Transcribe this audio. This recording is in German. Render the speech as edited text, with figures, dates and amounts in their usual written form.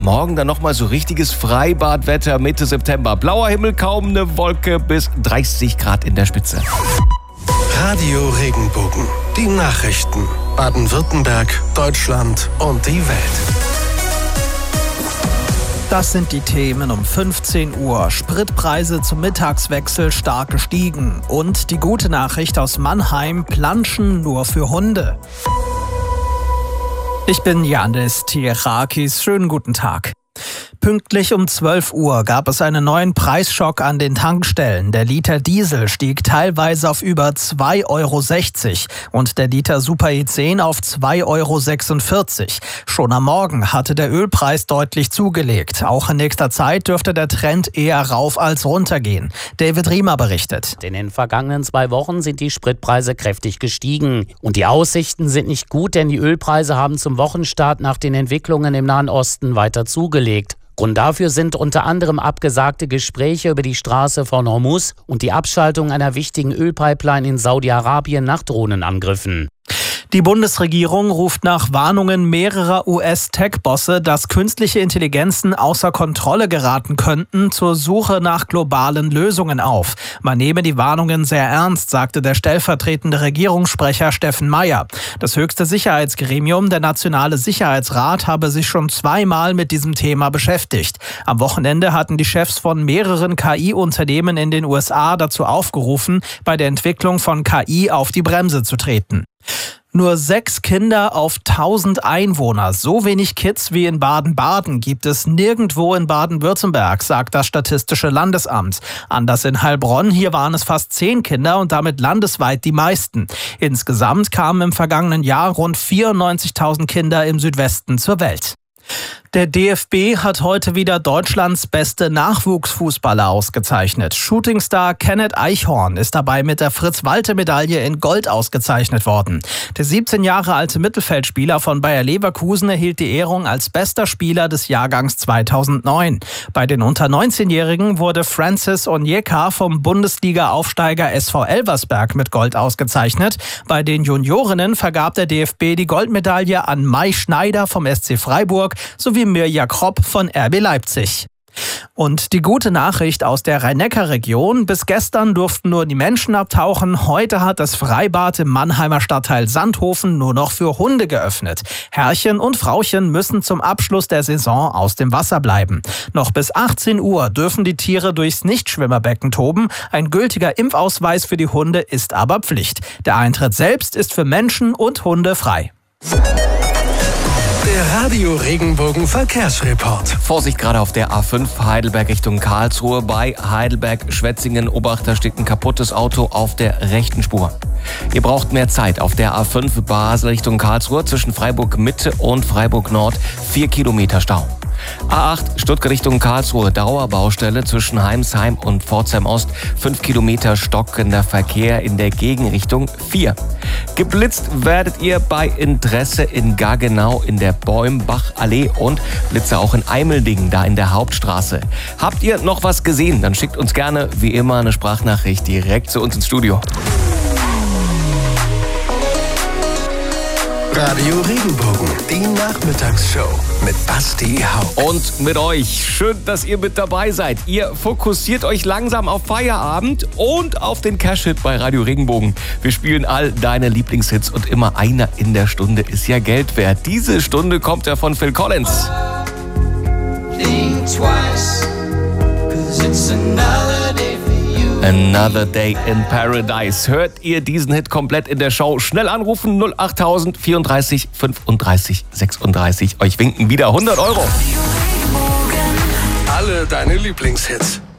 Morgen dann nochmal so richtiges Freibadwetter Mitte September. Blauer Himmel, kaum eine Wolke, bis 30 Grad in der Spitze. Radio Regenbogen. Die Nachrichten. Baden-Württemberg, Deutschland und die Welt. Das sind die Themen um 15 Uhr. Spritpreise zum Mittagswechsel stark gestiegen. Und die gute Nachricht aus Mannheim: Planschen nur für Hunde. Ich bin Janis Tierakis. Schönen guten Tag. Pünktlich um 12 Uhr gab es einen neuen Preisschock an den Tankstellen. Der Liter Diesel stieg teilweise auf über 2,60 € und der Liter Super E10 auf 2,46 €. Schon am Morgen hatte der Ölpreis deutlich zugelegt. Auch in nächster Zeit dürfte der Trend eher rauf als runter gehen. David Riemer berichtet. In den vergangenen 2 Wochen sind die Spritpreise kräftig gestiegen. Und die Aussichten sind nicht gut, denn die Ölpreise haben zum Wochenstart nach den Entwicklungen im Nahen Osten weiter zugelegt. Grund dafür sind unter anderem abgesagte Gespräche über die Straße von Hormuz und die Abschaltung einer wichtigen Ölpipeline in Saudi-Arabien nach Drohnenangriffen. Die Bundesregierung ruft nach Warnungen mehrerer US-Tech-Bosse, dass künstliche Intelligenzen außer Kontrolle geraten könnten, zur Suche nach globalen Lösungen auf. Man nehme die Warnungen sehr ernst, sagte der stellvertretende Regierungssprecher Steffen Mayer. Das höchste Sicherheitsgremium, der Nationale Sicherheitsrat, habe sich schon 2-mal mit diesem Thema beschäftigt. Am Wochenende hatten die Chefs von mehreren KI-Unternehmen in den USA dazu aufgerufen, bei der Entwicklung von KI auf die Bremse zu treten. Nur 6 Kinder auf 1000 Einwohner. So wenig Kids wie in Baden-Baden gibt es nirgendwo in Baden-Württemberg, sagt das Statistische Landesamt. Anders in Heilbronn, hier waren es fast 10 Kinder und damit landesweit die meisten. Insgesamt kamen im vergangenen Jahr rund 94.000 Kinder im Südwesten zur Welt. Der DFB hat heute wieder Deutschlands beste Nachwuchsfußballer ausgezeichnet. Shootingstar Kenneth Eichhorn ist dabei mit der Fritz-Walter-Medaille in Gold ausgezeichnet worden. Der 17 Jahre alte Mittelfeldspieler von Bayer Leverkusen erhielt die Ehrung als bester Spieler des Jahrgangs 2009. Bei den unter 19-Jährigen wurde Francis Onyeka vom Bundesliga-Aufsteiger SV Elversberg mit Gold ausgezeichnet. Bei den Juniorinnen vergab der DFB die Goldmedaille an Mai Schneider vom SC Freiburg sowie Mirja Kropp von RB Leipzig. Und die gute Nachricht aus der Rhein-Neckar-Region: Bis gestern durften nur die Menschen abtauchen. Heute hat das Freibad im Mannheimer Stadtteil Sandhofen nur noch für Hunde geöffnet. Herrchen und Frauchen müssen zum Abschluss der Saison aus dem Wasser bleiben. Noch bis 18 Uhr dürfen die Tiere durchs Nichtschwimmerbecken toben. Ein gültiger Impfausweis für die Hunde ist aber Pflicht. Der Eintritt selbst ist für Menschen und Hunde frei. Der Radio Regenbogen Verkehrsreport. Vorsicht gerade auf der A5 Heidelberg Richtung Karlsruhe. Bei Heidelberg-Schwetzingen Obachter steht ein kaputtes Auto auf der rechten Spur. Ihr braucht mehr Zeit auf der A5 Basel Richtung Karlsruhe zwischen Freiburg Mitte und Freiburg Nord. 4 Kilometer Stau. A8 Stuttgart Richtung Karlsruhe, Dauerbaustelle zwischen Heimsheim und Pforzheim Ost. 5 Kilometer stockender Verkehr in der Gegenrichtung 4. Geblitzt werdet ihr bei Interesse in Gaggenau in der Bäumbachallee und Blitze auch in Eimeldingen, da in der Hauptstraße. Habt ihr noch was gesehen? Dann schickt uns gerne wie immer eine Sprachnachricht direkt zu uns ins Studio. Radio Regenbogen, die Nachmittagsshow mit Basti Hauck. Und mit euch. Schön, dass ihr mit dabei seid. Ihr fokussiert euch langsam auf Feierabend und auf den Cash-Hit bei Radio Regenbogen. Wir spielen all deine Lieblingshits und immer einer in der Stunde ist ja Geld wert. Diese Stunde kommt ja von Phil Collins. Think twice, 'cause it's another day for you. Another Day in Paradise. Hört ihr diesen Hit komplett in der Show? Schnell anrufen 08000 34 35 36. Euch winken wieder 100 €. Alle deine Lieblingshits.